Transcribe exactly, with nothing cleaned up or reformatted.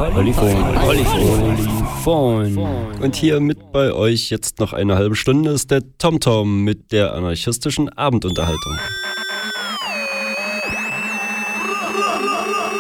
Polyphon. Polyphon. Und hier mit bei euch jetzt noch eine halbe Stunde ist der TomTom mit der anarchistischen Abendunterhaltung.